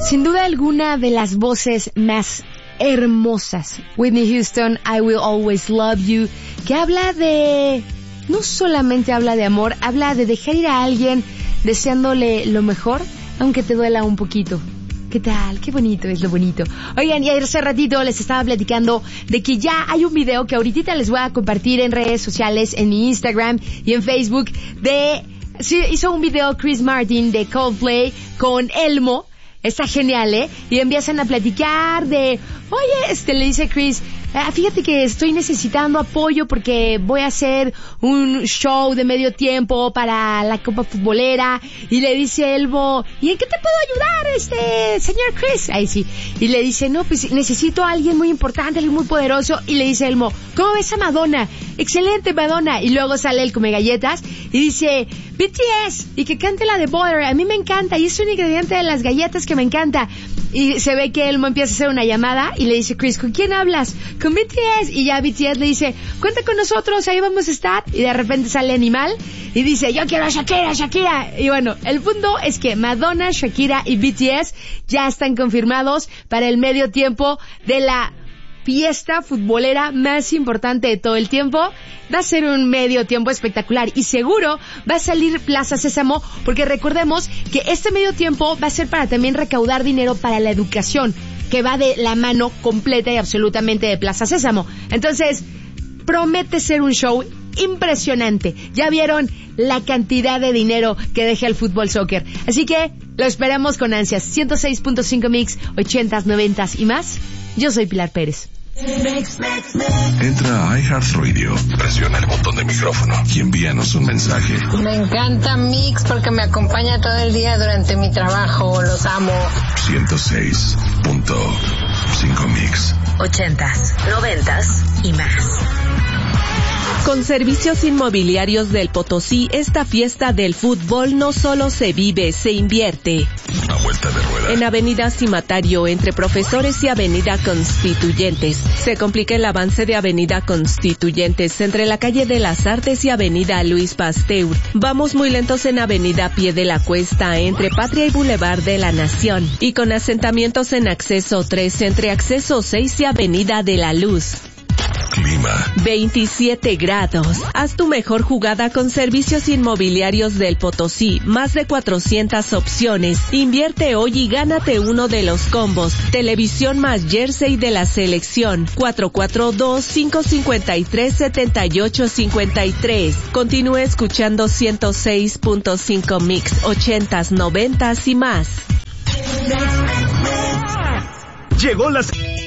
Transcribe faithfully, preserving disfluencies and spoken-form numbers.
Sin duda alguna de las voces más hermosas, Whitney Houston, I Will Always Love You, que habla de... no solamente habla de amor, habla de dejar ir a alguien deseándole lo mejor, aunque te duela un poquito. ¿Qué tal? Qué bonito es lo bonito. Oigan, y hace ratito les estaba platicando de que ya hay un video que ahorita les voy a compartir en redes sociales, en mi Instagram y en Facebook, de... sí, hizo un video Chris Martin de Coldplay con Elmo. Está genial, ¿eh? Y empiezan a platicar de... oye, este, le dice Chris... ah, fíjate que estoy necesitando apoyo porque voy a hacer un show de medio tiempo para la Copa Futbolera. Y le dice Elmo, ¿y en qué te puedo ayudar, este, señor Chris? Ahí sí. Y le dice, no, pues necesito a alguien muy importante, alguien muy poderoso. Y le dice Elmo, ¿cómo ves a Madonna? Excelente, Madonna. Y luego sale él come galletas y dice, B T S, y que cante la de Butter. A mí me encanta y es un ingrediente de las galletas que me encanta. Y se ve que Elmo empieza a hacer una llamada y le dice Chris, ¿con quién hablas? Con B T S. Y ya B T S le dice, cuenta con nosotros, ahí vamos a estar. Y de repente sale Animal y dice, yo quiero a Shakira, Shakira. Y bueno, el punto es que Madonna, Shakira y B T S ya están confirmados para el medio tiempo de la fiesta futbolera más importante de todo el tiempo. Va a ser un medio tiempo espectacular y seguro va a salir Plaza Sésamo, porque recordemos que este medio tiempo va a ser para también recaudar dinero para la educación, que va de la mano completa y absolutamente de Plaza Sésamo. Entonces, promete ser un show impresionante. Ya vieron la cantidad de dinero que deja el fútbol soccer. Así que lo esperamos con ansias. ciento seis punto cinco Mix, ochentas, noventas y más. Yo soy Pilar Pérez. Entra a iHeartRadio, presiona el botón de micrófono y envíanos un mensaje. Me encanta Mix porque me acompaña todo el día durante mi trabajo. Los amo. ciento seis punto cinco Mix. Ochentas, noventas y más. Con Servicios Inmobiliarios del Potosí, esta fiesta del fútbol no solo se vive, se invierte. A vuelta de rueda. En Avenida Cimatario, entre Profesores y Avenida Constituyentes, se complica el avance de Avenida Constituyentes entre la calle de las Artes y Avenida Luis Pasteur. Vamos muy lentos en Avenida Pie de la Cuesta, entre Patria y Boulevard de la Nación. Y con asentamientos en Acceso tres, entre Acceso seis y Avenida de la Luz. Clima. veintisiete grados. Haz tu mejor jugada con Servicios Inmobiliarios del Potosí. Más de cuatrocientas opciones. Invierte hoy y gánate uno de los combos. Televisión más jersey de la selección. cuatro cuatro dos, cinco cinco tres, siete ocho cinco tres. Continúe escuchando ciento seis punto cinco Mix, ochentas, noventas y más. Llegó la...